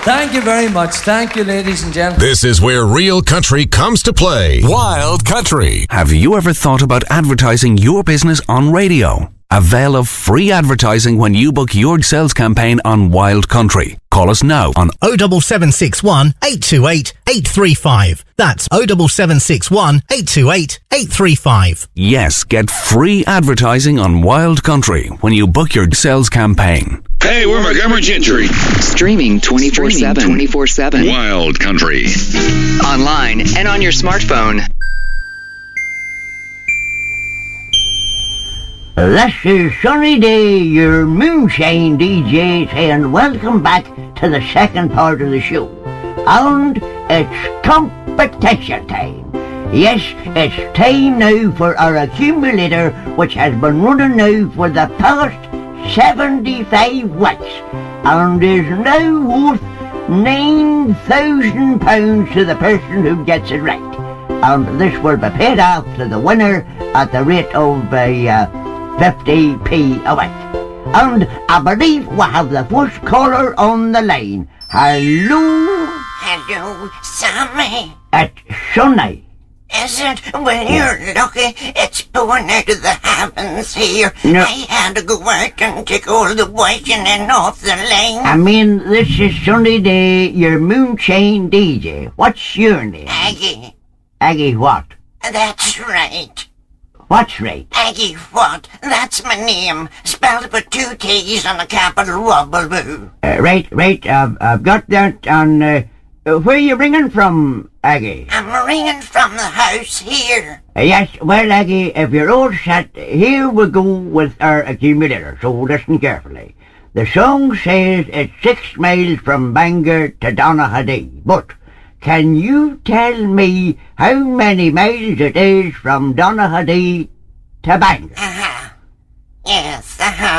Thank you very much. Thank you, ladies and gentlemen. This is where real country comes to play. Wild Country. Have you ever thought about advertising your business on radio? Avail of free advertising when you book your sales campaign on Wild Country. Call us now on 07761 828 835. That's 07761 828 835. Yes, get free advertising on Wild Country when you book your sales campaign. Hey, we're Montgomery Gentry. Streaming 24/7. Wild Country. Online and on your smartphone. This is Sunny Day, your moonshine DJ, saying welcome back to the second part of the show. And it's competition time. Yes, it's time now for our accumulator, which has been running now for the past 75 weeks, and is now worth £9,000 to the person who gets it right. And this will be paid off to the winner at the rate of 50p a week. And I believe we have the first caller on the line. Hello? Hello, Sammy. It's Sonny. Is it? Well, you're lucky. It's pouring out of the heavens here. No. I had to go out and take all the whitening off the line. I mean, this is Sunny Day, your moonshine DJ. What's your name? Aggie. Aggie what? That's right. What's right? Aggie what? That's my name. Spelled with 2 T's and a capital wobble-boo. Right. I've got that on... where are you ringing from, Aggie? I'm ringing from the house here. Yes, well, Aggie, if you're all set, here we go with our accumulator, so listen carefully. The song says it's 6 miles from Bangor to Donaghadee, but can you tell me how many miles it is from Donaghadee to Bangor? Yes,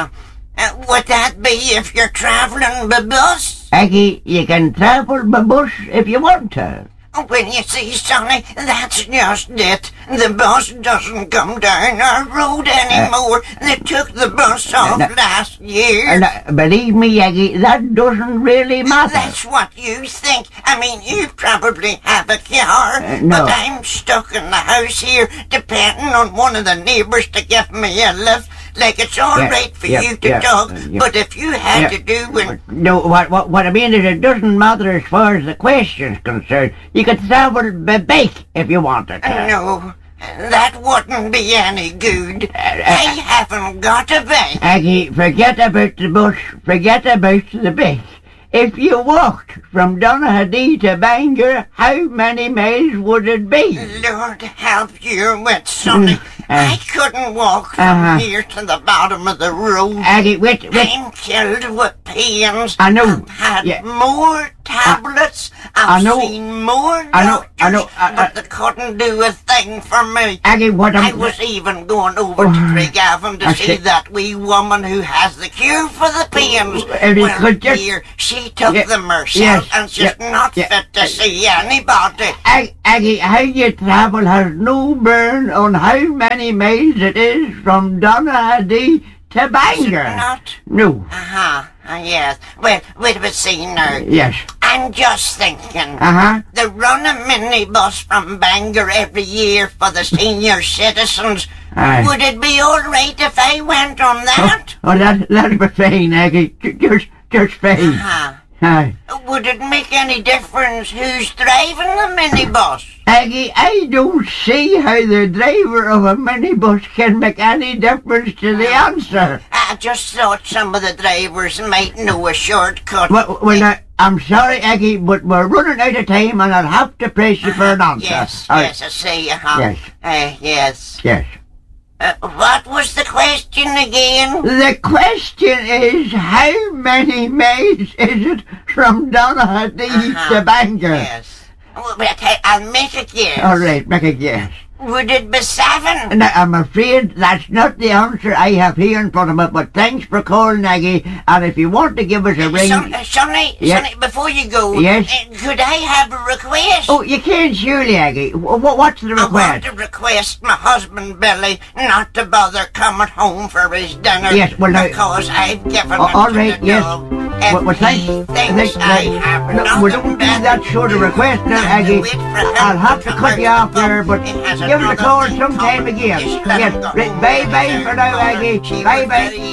would that be if you're travelling by bus? Aggie, you can travel by bus if you want to. Well, you see, Sonny, that's just it. The bus doesn't come down our road anymore. They took the bus off last year. Believe me, Aggie, that doesn't really matter. That's what you think. I mean, you probably have a car, no. But I'm stuck in the house here, depending on one of the neighbours to give me a lift. Like, it's all right for you to talk, but if you had to do it... No, what I mean is it doesn't matter as far as the question's concerned. You could travel by bike if you wanted to. No, that wouldn't be any good. I haven't got a bike. Aggie, forget about the bus, forget about the bike. If you walked from Donaghadee to Bangor, how many miles would it be? Lord help you with Sonny. I couldn't walk from here to the bottom of the road. Aggie, wait. I'm killed with pains. I know. I've had more tablets. I've seen more doctors, but they couldn't do a thing for me. Aggie, I was even going over to Craigavon to see that wee woman who has the cure for the pains. Well, dear, she took them herself, and she's not fit to see anybody. Aggie, how you travel has no bearing on how many miles it is from Donaghadee to Bangor. Not? No. Yes. Well, wait a see now. Yes. I'm just thinking. They run a minibus from Bangor every year for the senior citizens. Would it be all right if I went on that? That'd be fine, Aggie. Just fine. Would it make any difference who's driving the minibus? Aggie, I don't see how the driver of a minibus can make any difference to the answer. I just thought some of the drivers might know a shortcut. Well, I'm sorry, Aggie, but we're running out of time and I'll have to press you for an answer. Yes, I see. Yes. Yes. What was the question again? The question is, how many miles is it from Donaghadee to Bangor? Yes. Well, I'll make a guess. All right, make a guess. Would it be 7? No, I'm afraid that's not the answer I have here in front of me, but thanks for calling, Aggie, and if you want to give us a ring... Sonny, before you go, could I have a request? Oh, you can surely, Aggie. What's the request? I want to request my husband, Billy, not to bother coming home for his dinner. Yes, well, now... Because I've given him all to right, the yes. dog. Things I have No, we don't do that sort of request now, Aggie. I'll have to cut you off there, but give us a call sometime again. Yes, bye-bye for now, Aggie. Bye-bye.